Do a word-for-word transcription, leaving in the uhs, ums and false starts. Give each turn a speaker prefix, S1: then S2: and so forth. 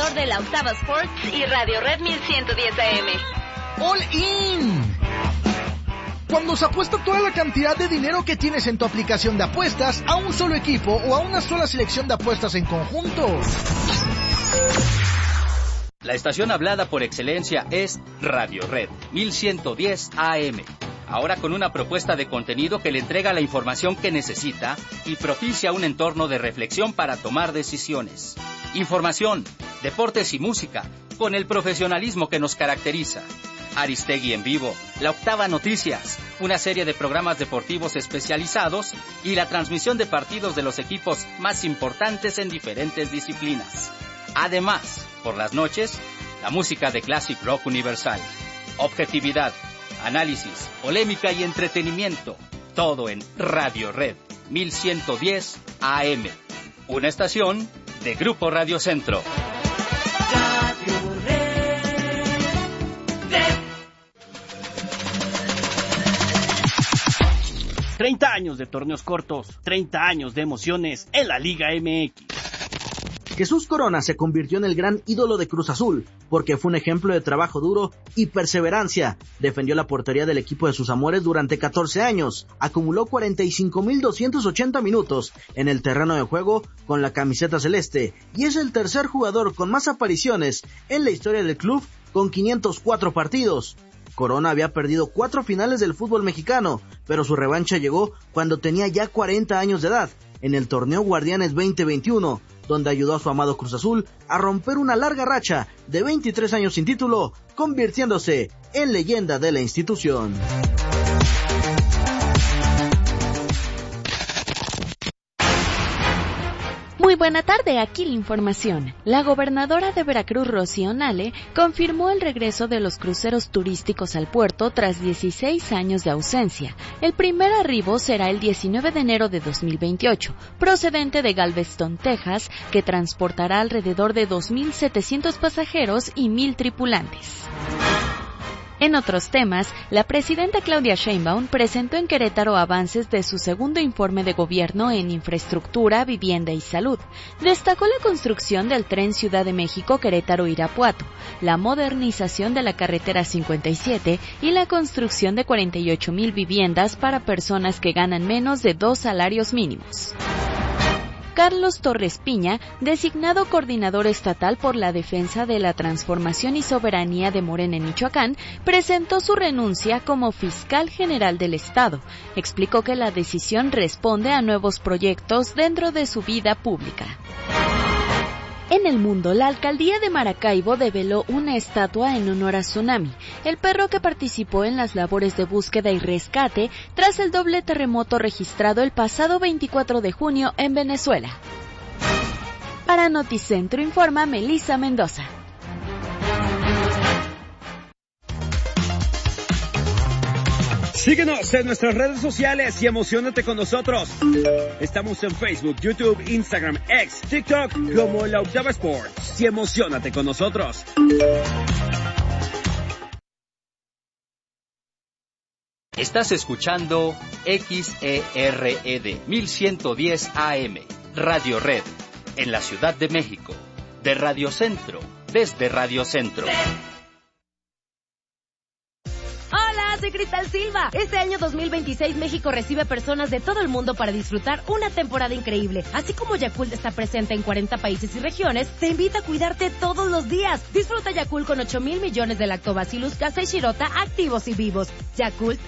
S1: patrocinador de la Octava Sports y Radio Red mil ciento diez A M.
S2: All In. Cuando se apuesta toda la cantidad de dinero que tienes en tu aplicación de apuestas a un solo equipo o a una sola selección de apuestas en conjunto.
S3: La estación hablada por excelencia es Radio Red mil ciento diez A M. Ahora con una propuesta de contenido que le entrega la información que necesita y propicia un entorno de reflexión para tomar decisiones. Información, deportes y música, con el profesionalismo que nos caracteriza. Aristegui en vivo, La Octava Noticias, una serie de programas deportivos especializados y la transmisión de partidos de los equipos más importantes en diferentes disciplinas. Además, por las noches, la música de Classic Rock Universal. Objetividad, análisis, polémica y entretenimiento. Todo en Radio Red mil ciento diez A M. Una estación de Grupo Radio Centro.
S4: Radio Red. Red.
S5: treinta años de torneos cortos, treinta años de emociones en la Liga M X.
S6: Jesús Corona se convirtió en el gran ídolo de Cruz Azul, porque fue un ejemplo de trabajo duro y perseverancia. Defendió la portería del equipo de sus amores durante catorce años, acumuló cuarenta y cinco mil doscientos ochenta minutos en el terreno de juego con la camiseta celeste, y es el tercer jugador con más apariciones en la historia del club, con quinientos cuatro partidos. Corona había perdido cuatro finales del fútbol mexicano, pero su revancha llegó cuando tenía ya cuarenta años de edad, en el torneo Guardianes veinte veintiuno, donde ayudó a su amado Cruz Azul a romper una larga racha de veintitrés años sin título, convirtiéndose en leyenda de la institución.
S7: Muy buena tarde, aquí la información. La gobernadora de Veracruz, Rocío Nale, confirmó el regreso de los cruceros turísticos al puerto tras dieciséis años de ausencia. El primer arribo será el diecinueve de enero de dos mil veintiocho, procedente de Galveston, Texas, que transportará alrededor de dos mil setecientos pasajeros y mil tripulantes. En otros temas, la presidenta Claudia Sheinbaum presentó en Querétaro avances de su segundo informe de gobierno en infraestructura, vivienda y salud. Destacó la construcción del tren Ciudad de México Querétaro-Irapuato, la modernización de la carretera cincuenta y siete y la construcción de cuarenta y ocho mil viviendas para personas que ganan menos de dos salarios mínimos. Carlos Torres Piña, designado coordinador estatal por la defensa de la transformación y soberanía de Morena en Michoacán, presentó su renuncia como fiscal general del Estado. Explicó que la decisión responde a nuevos proyectos dentro de su vida pública. En el mundo, la alcaldía de Maracaibo develó una estatua en honor a Tsunami, el perro que participó en las labores de búsqueda y rescate tras el doble terremoto registrado el pasado veinticuatro de junio en Venezuela. Para Noticentro informa Melissa Mendoza.
S8: Síguenos en nuestras redes sociales y emociónate con nosotros. Estamos en Facebook, YouTube, Instagram, X, TikTok como La Octava Sports. Y emociónate con nosotros.
S3: Estás escuchando X E R E D mil ciento diez A M, Radio Red, en la Ciudad de México, de Radio Centro, desde Radio Centro.
S9: Soy Cristal Silva. Este año dos mil veintiséis México recibe personas de todo el mundo para disfrutar una temporada increíble. Así como Yakult está presente en cuarenta países y regiones, te invita a cuidarte todos los días. Disfruta Yakult con ocho mil millones de lactobacillus casei shirota activos y vivos. Yakult